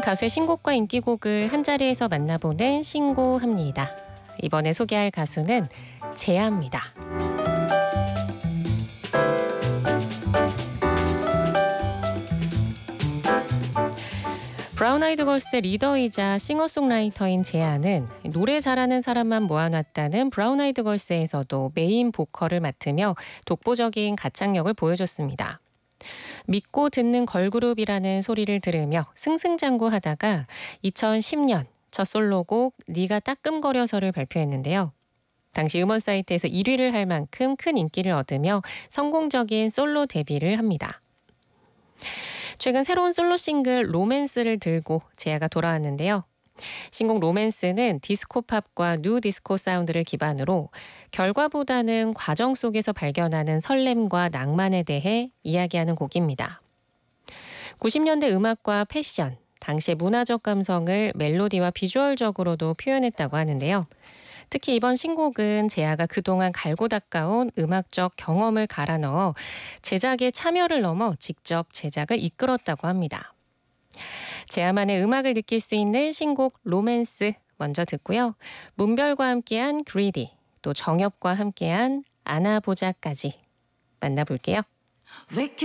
가수의 신곡과 인기곡을 한자리에서 만나보는 신고합니다. 이번에 소개할 가수는 재하입니다. 브라운 아이드 걸스의 리더이자 싱어송라이터인 재하는 노래 잘하는 사람만 모아놨다는 브라운 아이드 걸스에서도 메인 보컬을 맡으며 독보적인 가창력을 보여줬습니다. 믿고 듣는 걸그룹이라는 소리를 들으며 승승장구하다가 2010년 첫 솔로곡 네가 따끔거려서를 발표했는데요. 당시 음원 사이트에서 1위를 할 만큼 큰 인기를 얻으며 성공적인 솔로 데뷔를 합니다. 최근 새로운 솔로 싱글 로맨스를 들고 재하가 돌아왔는데요. 신곡 로맨스는 디스코팝과 뉴 디스코 사운드를 기반으로 결과보다는 과정 속에서 발견하는 설렘과 낭만에 대해 이야기하는 곡입니다. 90년대 음악과 패션, 당시의 문화적 감성을 멜로디와 비주얼적으로도 표현했다고 하는데요. 특히 이번 신곡은 재하가 그동안 갈고 닦아온 음악적 경험을 갈아 넣어 제작에 참여를 넘어 직접 제작을 이끌었다고 합니다. 재하만의 음악을 느낄 수 있는 신곡 로맨스 먼저 듣고요. 문별과 함께한 그리디, 또 정엽과 함께한 안아보자까지 만나볼게요.